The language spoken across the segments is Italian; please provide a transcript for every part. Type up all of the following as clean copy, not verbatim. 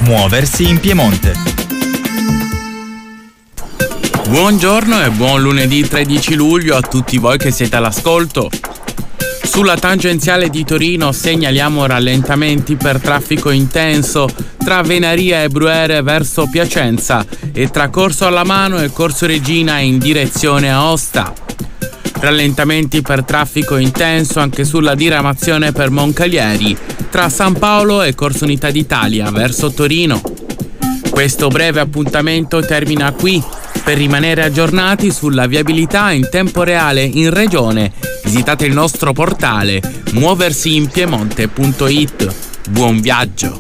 Muoversi in Piemonte. Buongiorno e buon lunedì 13 luglio a tutti voi che siete all'ascolto. Sulla tangenziale di Torino segnaliamo rallentamenti per traffico intenso tra Venaria e Bruyere verso Piacenza e tra Corso Allamano e Corso Regina in direzione Aosta. Rallentamenti per traffico intenso anche sulla diramazione per Moncalieri tra San Paolo e Corso Unità d'Italia verso Torino. Questo breve appuntamento termina qui. Per rimanere aggiornati sulla viabilità in tempo reale in regione, visitate il nostro portale muoversiinpiemonte.it. Buon viaggio!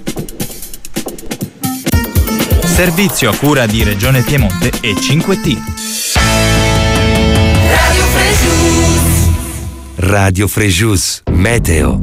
Servizio a cura di Regione Piemonte e 5T. Radio Frejus, meteo.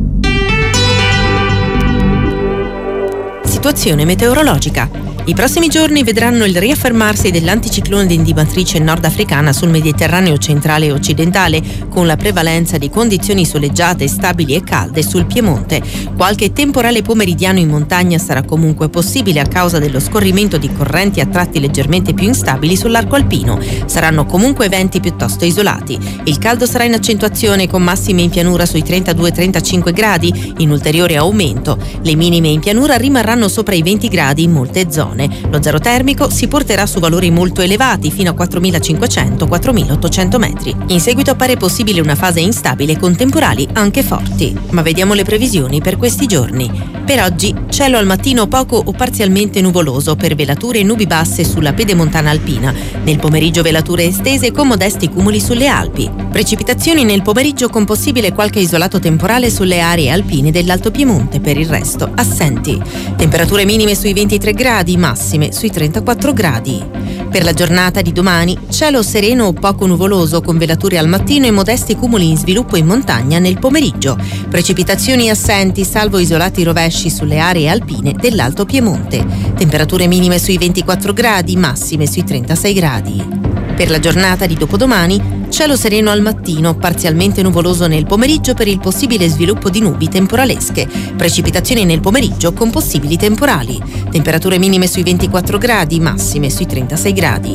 Situazione meteorologica. I prossimi giorni vedranno il riaffermarsi dell'anticiclone di indimatrice nordafricana sul Mediterraneo centrale e occidentale, con la prevalenza di condizioni soleggiate, stabili e calde sul Piemonte. Qualche temporale pomeridiano in montagna sarà comunque possibile a causa dello scorrimento di correnti a tratti leggermente più instabili sull'arco alpino. Saranno comunque venti piuttosto isolati. Il caldo sarà in accentuazione con massime in pianura sui 32-35 gradi, in ulteriore aumento. Le minime in pianura rimarranno sopra i 20 gradi in molte zone. Lo zero termico si porterà su valori molto elevati fino a 4.500-4.800 metri. In seguito appare possibile una fase instabile con temporali anche forti. Ma vediamo le previsioni per questi giorni. Per oggi cielo al mattino poco o parzialmente nuvoloso per velature e nubi basse sulla pedemontana alpina. Nel pomeriggio velature estese con modesti cumuli sulle Alpi. Precipitazioni nel pomeriggio con possibile qualche isolato temporale sulle aree alpine dell'Alto Piemonte, per il resto assenti. Temperature minime sui 23 gradi, massime sui 34 gradi. Per la giornata di domani, cielo sereno o poco nuvoloso con velature al mattino e modesti cumuli in sviluppo in montagna nel pomeriggio. Precipitazioni assenti, salvo isolati rovesci sulle aree alpine dell'Alto Piemonte. Temperature minime sui 24 gradi, massime sui 36 gradi. Per la giornata di dopodomani, cielo sereno al mattino, parzialmente nuvoloso nel pomeriggio per il possibile sviluppo di nubi temporalesche. Precipitazioni nel pomeriggio con possibili temporali. Temperature minime sui 24 gradi, massime sui 36 gradi.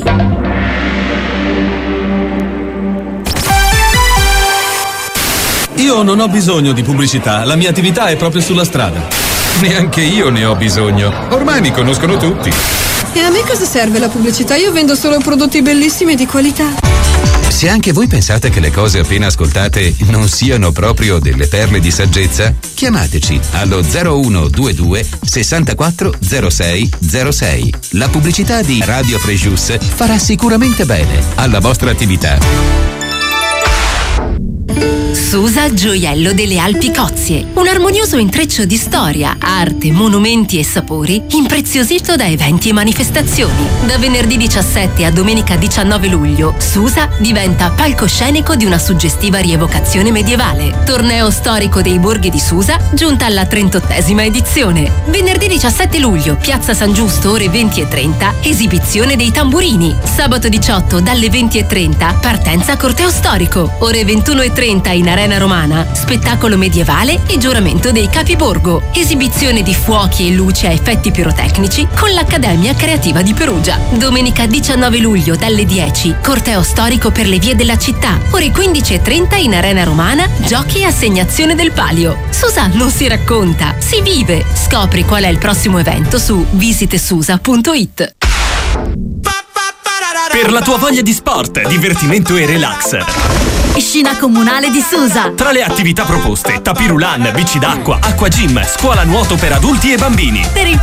Io non ho bisogno di pubblicità, la mia attività è proprio sulla strada. Neanche io ne ho bisogno. Ormai mi conoscono tutti. E a me cosa serve la pubblicità? Io vendo solo prodotti bellissimi e di qualità. Se anche voi pensate che le cose appena ascoltate non siano proprio delle perle di saggezza, chiamateci allo 0122 64 06 06. La pubblicità di Radio Frejus farà sicuramente bene alla vostra attività. Susa Gioiello delle Alpi Cozie, un armonioso intreccio di storia, arte, monumenti e sapori impreziosito da eventi e manifestazioni. Da venerdì 17 a domenica 19 luglio, Susa diventa palcoscenico di una suggestiva rievocazione medievale. Torneo storico dei borghi di Susa, giunta alla 38esima edizione. Venerdì 17 luglio, Piazza San Giusto, ore 20:30, esibizione dei tamburini. Sabato 18 dalle 20:30, partenza corteo storico. Ore 21:30 in Arena Romana, spettacolo medievale e giuramento dei capiborgo. Esibizione di fuochi e luci a effetti pirotecnici con l'Accademia Creativa di Perugia. Domenica 19 luglio dalle 10, corteo storico per le vie della città. Ore 15:30 in Arena Romana, giochi e assegnazione del palio. Susa non si racconta, si vive. Scopri qual è il prossimo evento su visitesusa.it. Per la tua voglia di sport, divertimento e relax. Piscina comunale di Susa. Tra le attività proposte, tapirulan, bici d'acqua, acqua gym, scuola nuoto per adulti e bambini. Per il